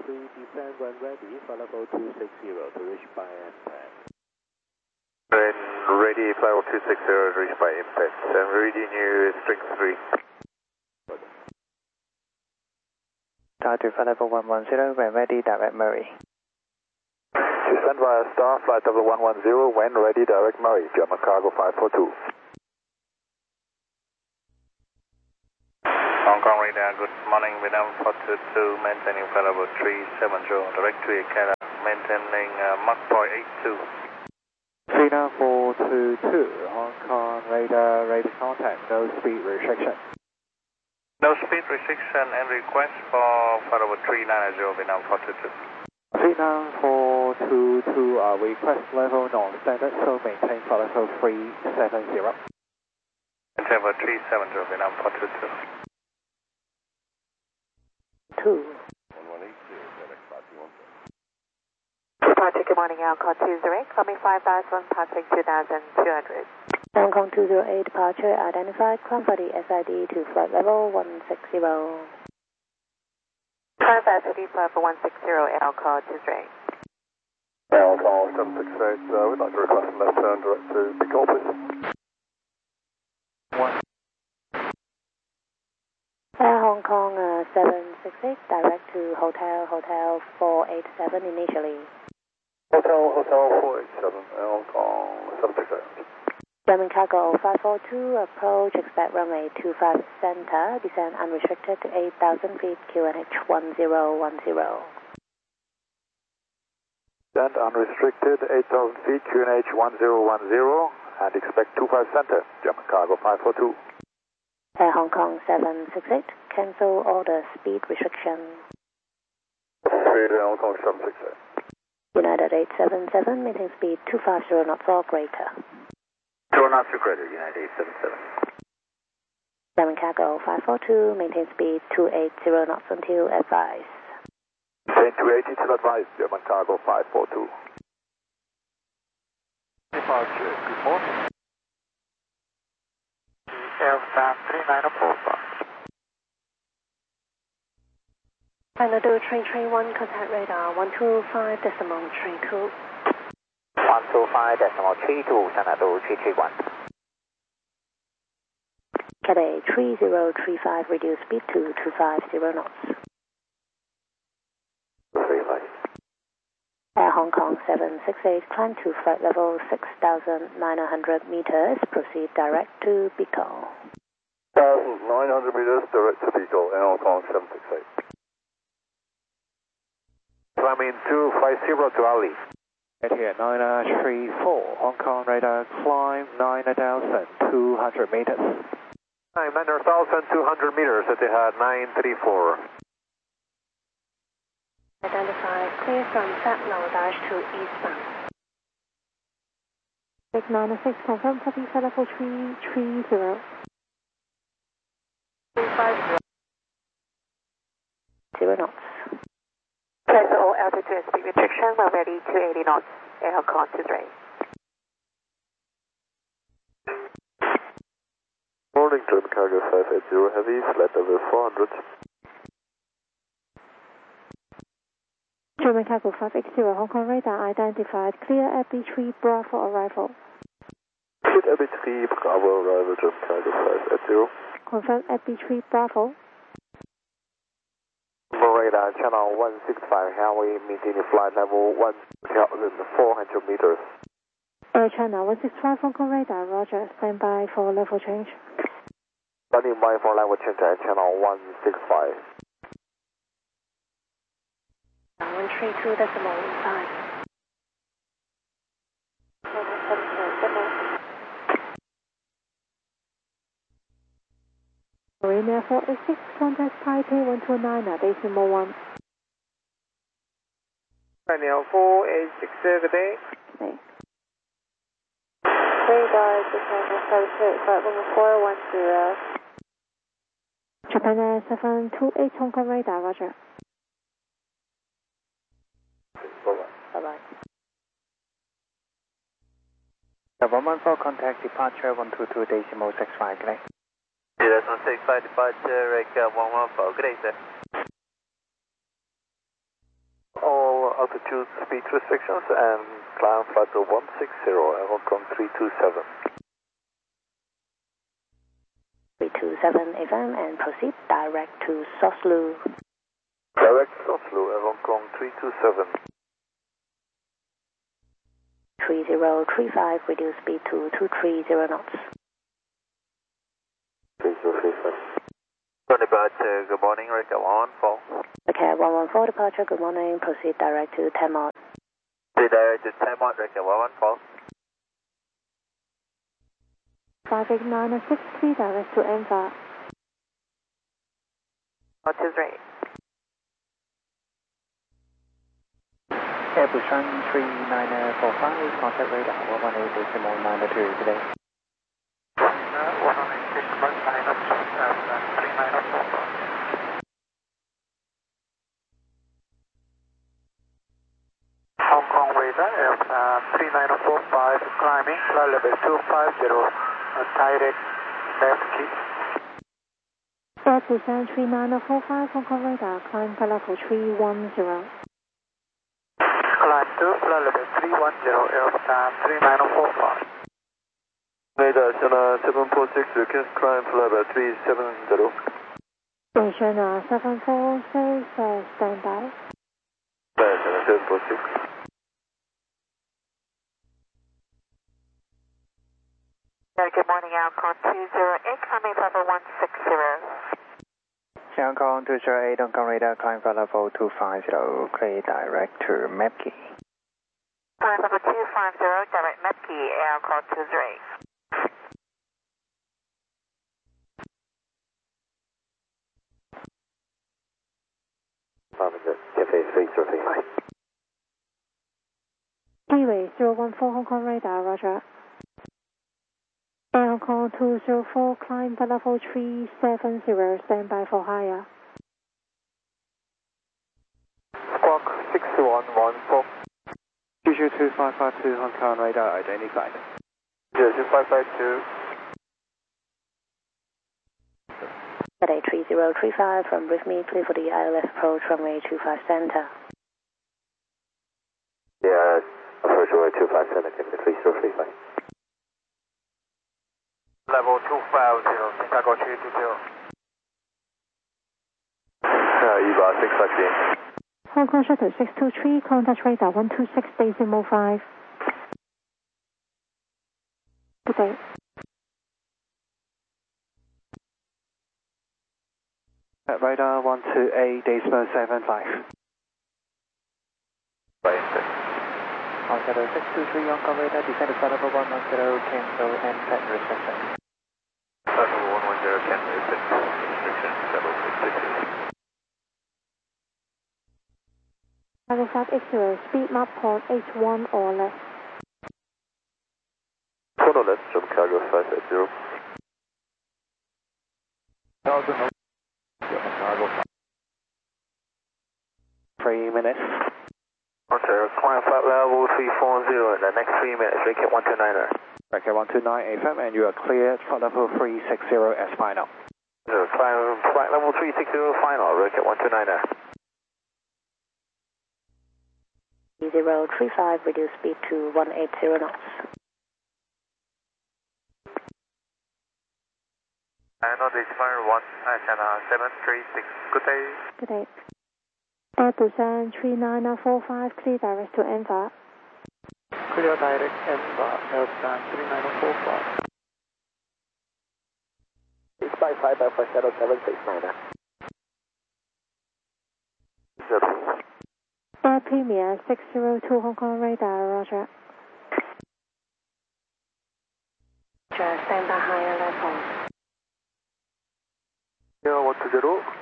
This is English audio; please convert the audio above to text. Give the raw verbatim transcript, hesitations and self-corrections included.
three, descend when ready for level two six zero to reach by impact. When ready, flight level two six zero to reach by impact. And reading you string three. Tower to flight level one one zero, when ready, direct Murray. Descend via star, flight level one one zero, when ready, direct Murray, German cargo five four two. Hong Kong radar, good morning, Vietnam four two two, maintaining flight level three seven zero, direct to Ikeda, maintaining uh, Mach point eight two. Vietnam four two two, Hong Kong radar, ready contact, no speed restriction. No speed restriction and request for flight level three nine zero, Vietnam four two two. Vietnam four two two, uh, request level non-standard, so maintain flight level three seven zero. Maintain level three seven zero, Vietnam four two two. Two. one one eight zero, direct five two one four. Patrick, good morning, Alcon two zero eight, climbing five thousand, passing two thousand two hundred. Hong Kong two zero eight, departure identified, climb for the S I D to flight level one six zero. Climb for S I D flight for one six zero, Alcon two zero eight. Alcon seven six eight, uh, we'd like to request a left turn direct to Bicol, please. One. Air Hong Kong uh, seven six eight, direct to Hotel Hotel four eight seven initially. Hotel Hotel four eight seven, Alcon seven six eight. German cargo five four two, approach, expect runway two five center, descend unrestricted to eight thousand feet, Q N H one zero one zero. Descend unrestricted, eight thousand feet, Q N H one zero one zero, and expect two five center, German cargo five four two. Air Hong Kong seven six eight, cancel order speed restriction. Speed Hong Kong seven six eight. United eight seven seven, maintain speed two five zero knots or greater. Two knots or greater, United eight seven seven. German cargo five four two, maintain speed two eight zero knots until advised. Maintain two eighty till advised, German cargo five four two. Departure, good morning. Delta three nine four four. Final do train train one, contact radar one two five decimal three two. one two five decimal three two, Sanadu three three one. Cathay three zero three five, reduce speed to two five zero knots. Air Hong Kong seven six eight, climb to flight level six thousand nine hundred meters, proceed direct to Bicol. one thousand nine hundred meters, direct to Bicol, Air Hong Kong seven six eight. Climbing two five zero to Ali. Right here, nine three four, Hong Kong radar, climb nine thousand two hundred meters. nine thousand two hundred meters, Etihad nine three four. Identified, clear from Satnam dash to eastbound. six nine six, confirm copy, flight level three three zero. three five zero. Zero knots. Cancel all altitude and speed restriction, we're ready to eighty knots, Alcon two zero eight. Morning, German cargo five eight zero heavy, flight level four hundred. German cargo five eight zero, Hong Kong radar identified, clear at B three Bravo arrival. Clear at B three Bravo arrival, German cargo five eight zero. Confirm at B three Bravo. Radar channel one six five, Hanwei, maintaining flight level one thousand four hundred meters. Air channel one six five, Hong Kong radar, roger, stand by for level change. Standing by for level change at channel one six five. one three two decimal five. Marine Air four eight six, contact Taipei one two nine, decimal one. Daniel four eight six, good day. Okay. Radar, Japan seven eight, flight level four one zero. Japan Air seven two eight, Hong Kong radar, roger. Bye-bye. one one four, contact departure one two two decimal six five, good day. Yes, one six five departure, Rec one one four, good day, sir. altitude speed restrictions and climb flight level one six zero and Hong Kong three two seven. three two seven F M and proceed direct to Soslu. Direct Soslu and Hong Kong three two seven. three zero three five, reduce speed to two three zero knots. three zero three five. Departure, good morning, Rica one one four. Okay, one one four departure, good morning, proceed direct to ten mode. Proceed direct to ten mode, Rica one one four. five eight nine six three direct to M V A. What's his rate? Airbus Sun three nine four five, contact radar one one eight decimal nine two today. one one eight decimal nine two, three nine four five. Hong Kong radar, uh, three nine four five, climbing, flight level two five zero, uh, direct left key. Airbus Sun three nine four five, Hong Kong radar, climb flight level three one zero. Climb to flight level three one zero, Airbus three nine four five. Radar, China seven four six, request climb flight level three seven zero. China seven four six, uh, stand by. China seven four six. Good morning, Alcon two zero eight, climbing level one six zero. Hong Kong two zero eight, Hong Kong radar, climb flight level two five zero, clear direct to Mepki. Climb level two five zero, direct Mepki, Alcon two zero eight. Cafe three zero three five. Kiwi zero one four, Hong Kong radar, roger. Air Hong Kong two zero four, climb flight level three seven zero, stand by for higher. Squawk six one one four. two zero two five five two, Hong Kong radar identified. zero two five five two. Today three zero three five from with me, clear for the I L S approach runway two five center. Yeah, approach runway two five center, three zero three five. Level two five zero, Chicago three two zero. Uh, E B A six fifteen. Hong Kong Shuttle six two three, contact radar one two six decimal five. Good day. At radar one two eight decimal seven five. Hong Kong six two three, Hong Kong radar, descend to flight level one one zero, cancel and set restriction. Flight level one one zero, cancel and set restriction, level six six zero. Level five eight zero, speed map port H one or less. One or less, jump cargo five eight zero. Three minutes. Ontario, climb flight level three four zero in the next three minutes, Ricket one two niner. Ricket one two nine F M and you are cleared flight level three six zero as final. So, climb flight level three six zero final, Ricket one two niner. zero three five, reduce speed to one eight zero knots. And on this fire one, China seven three six. Good day. Good day. Airbus Sun three nine four five, clear direct to M V A. Clear direct M V A, Airbus three nine four five. It's five five Alpha Shadow seven six niner. Air Premier six zero two, Hong Kong radar, roger. Just stand by higher level. zero one two zero.